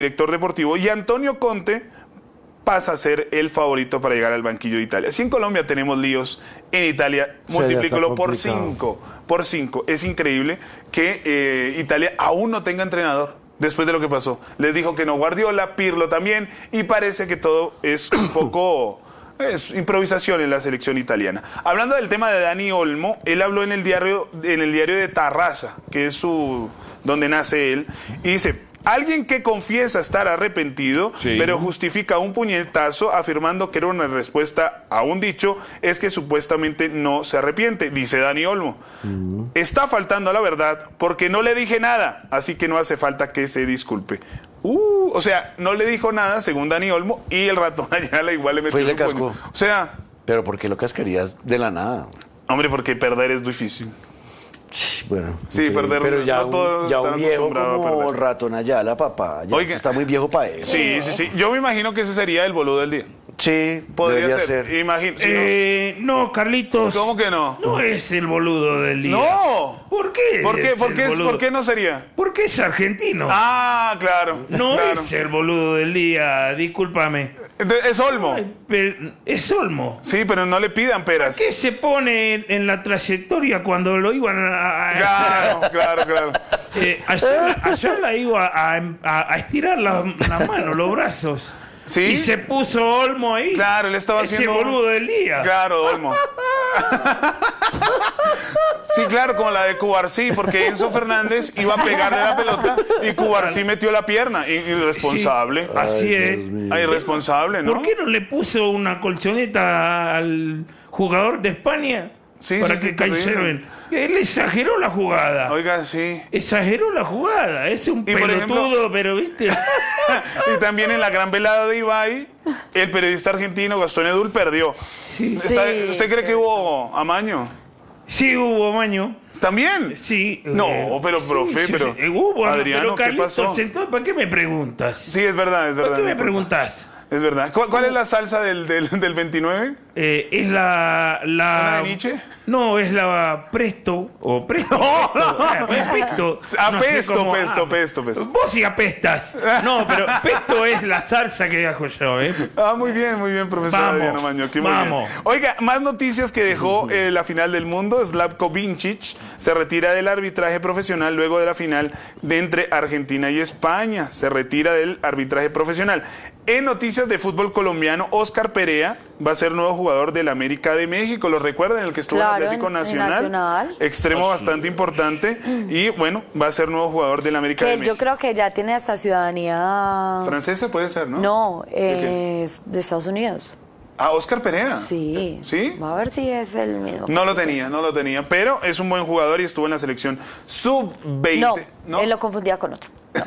director deportivo, y Antonio Conte pasa a ser el favorito para llegar al banquillo de Italia. Si en Colombia tenemos líos, en Italia multiplícalo por 5. Por 5. Es increíble que Italia aún no tenga entrenador después de lo que pasó. Les dijo que no Guardiola, Pirlo también, y parece que todo es un poco... Es improvisación en la selección italiana. Hablando del tema de Dani Olmo, él habló en el diario de Tarrasa, que es donde nace él, y dice: alguien que confiesa estar arrepentido, pero justifica un puñetazo afirmando que era una respuesta a un dicho, es que supuestamente no se arrepiente, dice Dani Olmo. Está faltando a la verdad porque no le dije nada, así que no hace falta que se disculpe. O sea, no le dijo nada, según Dani Olmo, y el ratón Ayala igual le metió un puño. O sea... ¿Pero por qué lo cascarías de la nada? Hombre, porque perder es difícil. Bueno, sí, perder, pero ya, no todos ya están un viejo acostumbrados como a perder. Ratón Ayala, papá, ya está muy viejo para eso. Sí. Yo me imagino que ese sería el boludo del día. Sí, podría ser. No, Carlitos. ¿Cómo que no? No es el boludo del día. ¡No! ¿Por qué? ¿Por qué no sería? Porque es argentino. Ah, claro. No claro. es el boludo del día, discúlpame. Es Olmo. Es Olmo. Sí, pero no le pidan peras. ¿Qué se pone en la trayectoria cuando lo iban a... Claro. Ayer la iba a estirar la mano, los brazos. ¿Sí? Y se puso Olmo ahí. Claro, él estaba haciendo... Ese boludo del día. Claro, Olmo. Sí, claro, como la de Cubarsí, porque Enzo Fernández iba a pegarle la pelota y Cubarsí metió la pierna. Irresponsable. Sí, así es. Irresponsable, ¿no? ¿Por qué no le puso una colchoneta al jugador de España? Para que cayera bien. Él exageró la jugada. Oiga, sí. Exageró la jugada. Es un pelotudo, pero viste. Y también en la gran velada de Ibai, el periodista argentino Gastón Edul perdió. Sí. ¿Usted cree que hubo amaño? Sí, hubo amaño. ¿También? Sí. No, pero profe, pero... Hubo, Adriano, pero Carlitos, ¿qué pasó? Entonces, ¿para qué me preguntas? Sí, es verdad. ¿Para qué me preguntas? Es verdad. ¿Cuál es la salsa del 29? Es la... ¿Una de Nietzsche? No, es la Presto. O Presto. Pesto. Pesto. Vos sí apestas. No, pero Pesto es la salsa que hago yo, ¿eh? Muy bien, profesor Adriano Mañochi. Vamos. Oiga, más noticias que dejó la final del mundo. Slavko Vincic se retira del arbitraje profesional luego de la final de entre Argentina y España. Se retira del arbitraje profesional. En noticias de fútbol colombiano, Óscar Perea va a ser nuevo jugador del América de México. ¿Lo recuerdan? El que estuvo en Atlético Nacional. Extremo bastante importante. Y bueno, va a ser nuevo jugador del América de México. Yo creo que ya tiene hasta ciudadanía... Francesa puede ser, ¿no? No, de Estados Unidos. Óscar Perea. Sí. ¿Sí? Va a ver si es el mismo. No lo tenía. Pero es un buen jugador y estuvo en la selección sub-20. No, él lo confundía con otro. No.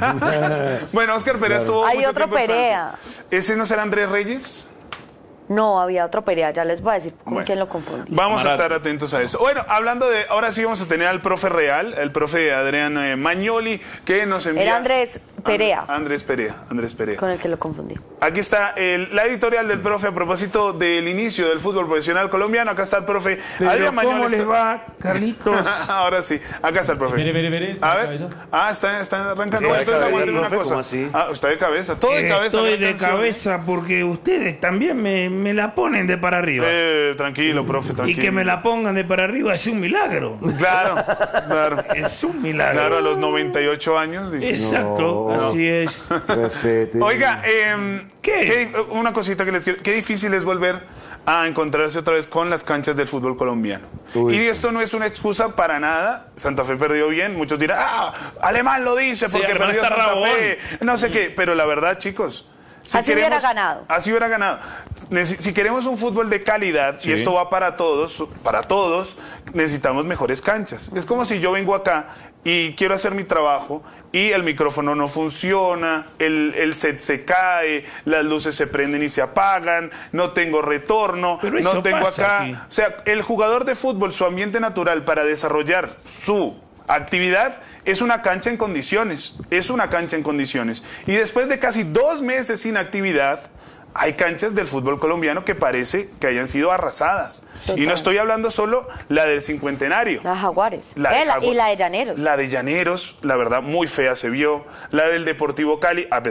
Bueno, Óscar Perea estuvo Hay mucho otro tiempo en Perea. Francia. ¿Ese no será Andrés Reyes? No, había otro Perea, ya les voy a decir con quién lo confundí. Vamos a estar atentos a eso. Bueno, hablando de, ahora sí vamos a tener al profe real, el profe Adrián Magnoli, que nos envía... Era Andrés Perea. Andrés Perea. Con el que lo confundí. Aquí está la editorial del profe a propósito del inicio del fútbol profesional colombiano. Acá está el profe Adrián Magnoli. ¿Cómo les va, Carlitos? Ahora sí, acá está el profe. Veré. A ver. Está arrancando. Entonces aguanten una cosa. Está de cabeza. Todo de cabeza. Estoy de cabeza porque ustedes también me la ponen de para arriba. Tranquilo, profe, tranquilo. Y que me la pongan de para arriba es un milagro. Claro. Es un milagro. Claro, a los 98 años. Exacto, así es. Respete. Oiga, ¿Qué? Una cosita que les quiero... Qué difícil es volver a encontrarse otra vez con las canchas del fútbol colombiano. Y esto no es una excusa para nada. Santa Fe perdió bien. Muchos dirán, Alemán lo dice porque perdió Santa Fe. No sé qué. Pero la verdad, chicos... Así hubiera ganado. Si queremos un fútbol de calidad, y esto va para todos, necesitamos mejores canchas. Es como si yo vengo acá y quiero hacer mi trabajo y el micrófono no funciona, el set se cae, las luces se prenden y se apagan, no tengo retorno, no tengo acá. Aquí. O sea, el jugador de fútbol, su ambiente natural para desarrollar su actividad es una cancha en condiciones, Y después de casi 2 meses sin actividad, hay canchas del fútbol colombiano que parece que hayan sido arrasadas. Total. Y no estoy hablando solo la del Cincuentenario. La Jaguares. Y la de Llaneros. La de Llaneros, la verdad, muy fea se vio. La del Deportivo Cali, a pesar